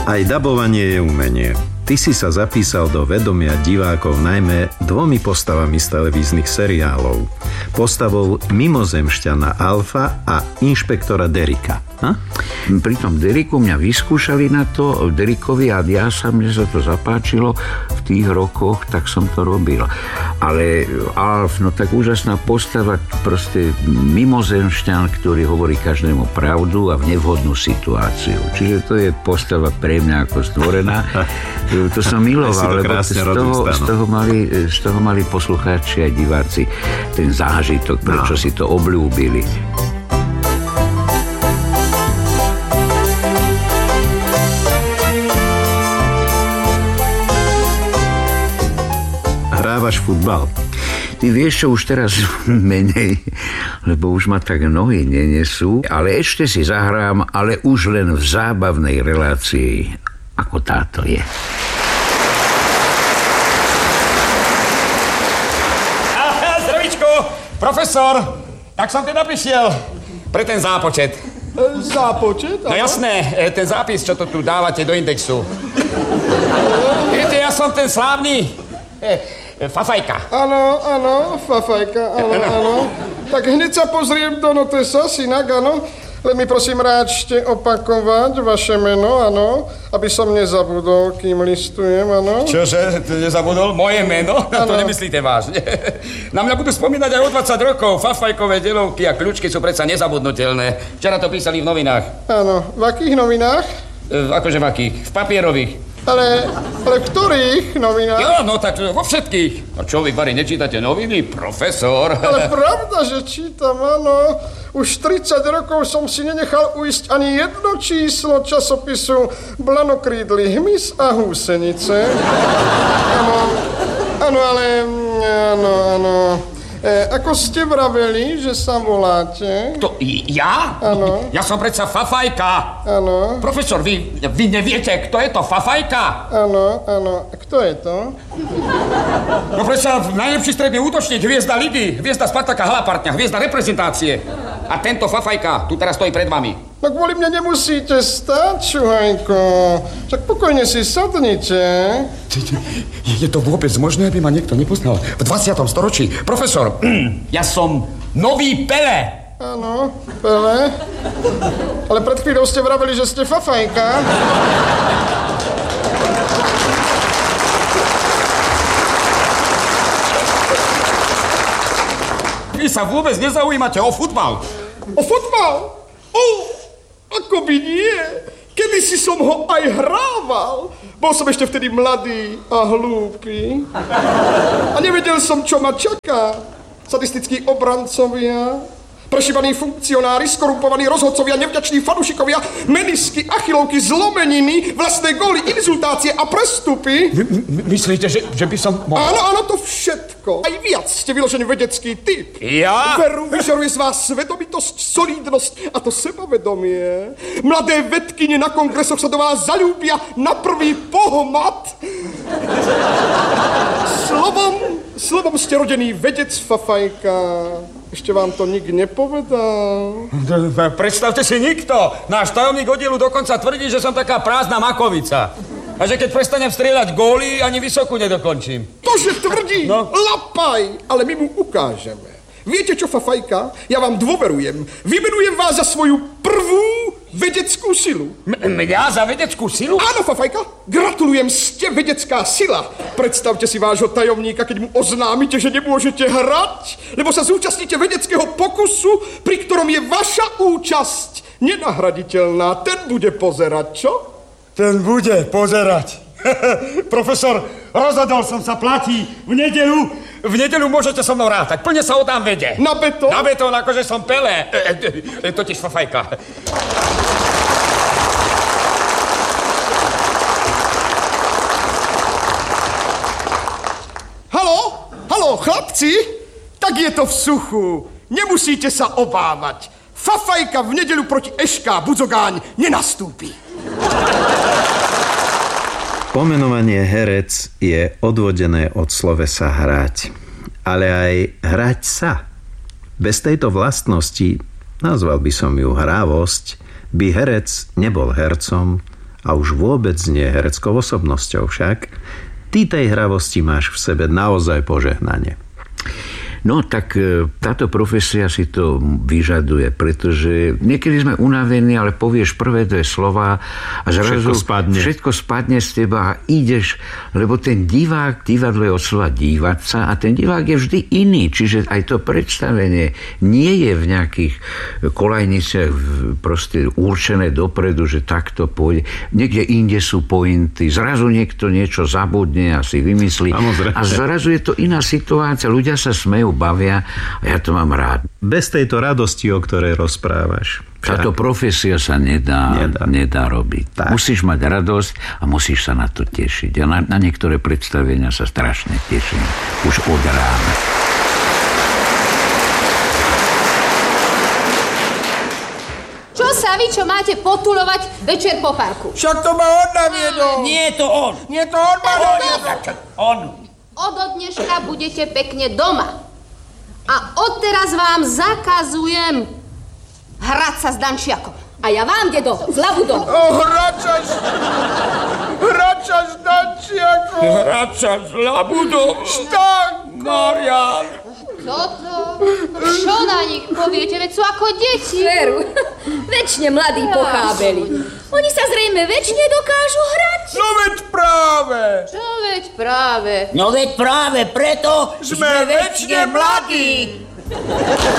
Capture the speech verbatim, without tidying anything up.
Aj dabovanie je umenie. Ty si sa zapísal do vedomia divákov najmä dvomi postavami z televíznych seriálov. Postavou mimozemšťana Alfa a inšpektora Derricka. Ha? Pri tom Derricku mňa vyskúšali na to, Derrickovi, a ja sa, mne sa to zapáčilo v tých rokoch, tak som to robil. Ale Alf, no tak úžasná postava, proste mimozemšťan, ktorý hovorí každému pravdu a v nevhodnú situáciu. Čiže to je postava pre mňa ako stvorená. To som miloval, lebo z toho, z, toho mali, z toho mali poslucháči aj diváci ten zážitok, prečo no. si to obľúbili. Hrávaš futbal? Ty vieš čo, už teraz menej, lebo už ma tak nohy nenesú, ale ešte si zahrám, ale už len v zábavnej relácii, ako táto je. Profesor, tak som teda prišiel pre ten zápočet. Zápočet? No jasné, ten zápis, čo to tu dávate do indexu. Viete, ja som ten slávny e, Fafajka. Áno, áno, Fafajka, áno, áno. Tak hneď sa pozriem do notesa, synak, áno. Len mi prosím ráčte opakovať vaše meno, áno, aby som nezabudol, kým listujem, áno. Čože, ty nezabudol? Moje meno? Ano. To nemyslíte vážne. Na mňa budú spomínať aj o dvadsať rokov. Fafajkové delovky a kľúčky sú predsa nezabudnutelné. Včera to písali v novinách. Áno, v akých novinách? E, akože v akých? V papierových. Ale, ale v ktorých novinách? Jo, no tak vo všetkých. No človek, Vary, nečítate noviny, profesor? Ale pravda, že čítam, áno. Už tridsať rokov som si nenechal uísť ani jedno číslo časopisu Blanokrídly hmyz a húsenice. Áno, áno, ale, áno, áno. E, ako ste vraveli, že sa voláte? To ja? Áno. Ja som predsa Fafajka. Áno. Profesor, vy, vy neviete, kto je to Fafajka? Áno, áno. Kto je to? No predsa najlepší stredný útočník, hviezda ligy, hviezda Spartaka Halapartňa, hviezda reprezentácie. A tento Fafajka tu teraz stojí pred vami. No kvôli mne nemusíte stať, Čuhajko. Však pokojne si sadnite. Je to vôbec možné, aby ma niekto nepoznal? V dvadsiatom storočí. Profesor, ja som nový Pele. Áno, Pele. Ale pred chvíľou ste vraveli, že ste Fafajka. Vy sa vôbec nezaujímate o futbal. O futbal? O, ako by nie. Kedysi som ho aj hrával. Bol som ešte vtedy mladý a hlúpy. A nevedel som, čo ma čaká. Sadistickí obrancovia, prešívaní funkcionári, skorumpovaní rozhodcovia, nevďační fanušikovia, menisky, achilovky, zlomeniny, vlastné góly, inzultácie a prestupy. My, my, myslíte, že, že by som mohol... Áno, áno, to všetko. Aj viac ste vyložený vedecký typ. Ja? Veru, vyžaruje z vás svedomitosť, solídnosť a to sebavedomie. Mladé vedkyne na kongresoch sa do vás zaľúbia na prvý pohmat. Slovom, slovom ste rodený vedec, Fafajka. Ešte vám to nik nepovedal? Predstavte si, nikto. Náš tajomník oddielu dokonca tvrdí, že som taká prázdna makovica. A že keď prestanem strieľať góly, ani vysokú nedokončím. Tože tvrdí? No. Lapaj! Ale my mu ukážeme. Viete čo, Fafajka? Ja vám dôverujem. Vymenujem vás za svoju prvú vedeckú silu. M- mňa za vedeckú silu? Áno, Fafajka. Gratulujem, ste vedecká sila. Predstavte si vášho tajomníka, keď mu oznámite, že nemôžete hrať, lebo sa zúčastníte vedeckého pokusu, pri ktorom je vaša účasť nenahraditeľná. Ten bude pozerať, čo? Ten bude pozerať. Profesor, rozhodol som sa, platí v nedeľu. V nedeľu môžete so mnou rátať. Plne sa odám vede. Na betón? Na betón, akože som Pele. E, e, e, totiž Fafajka. Haló? Haló, chlapci? Tak je to v suchu. Nemusíte sa obávať. Fafajka v nedeľu proti Ešká Budzogáň nenastúpi. Pomenovanie herec je odvodené od slovesa hrať, ale aj hrať sa. Bez tejto vlastnosti, nazval by som ju hrávosť, by herec nebol hercom A už vôbec nie hereckou osobnosťou však. Ty tej hravosti máš v sebe naozaj požehnanie. No tak táto profesia si to vyžaduje, pretože niekedy sme unavení, ale povieš prvé dve slova a zrazu všetko spadne. všetko spadne z teba a ideš, lebo ten divák, divadlo je od slova dívať sa a ten divák je vždy iný, čiže aj to predstavenie nie je v nejakých kolajniciach proste určené dopredu, že takto pôjde. Niekde inde sú pointy, zrazu niekto niečo zabudne a si vymyslí a zrazu je to iná situácia, ľudia sa smejú, bavia a ja to mám rád. Bez tejto radosti, o ktorej rozprávaš. Táto profesia sa nedá, nedá. nedá robiť. Tak. Musíš mať radosť a musíš sa na to tešiť. Ja na, na niektoré predstavenia sa strašne teším. Už od rána. Čo sa vy, čo máte potulovať večer po parku? Však to ma on naviedol. Nie je to on. Nie to on ma naviedol. On. Od dneška budete pekne doma. A odteraz vám zakazujem hrať sa s Dančiakom. A ja vám, dedo, s Labudom. Oh, hrača s... Hrača s Dančiakom. Hrača s Labudom. Stanko. Marian. Toto? No čo na nich poviete? Veď sú ako deti. Veru, večne mladí pochábeli. Oni sa zrejme večne dokážu hrať. No veď práve. Čo veď práve? No veď práve preto sme večne mladí.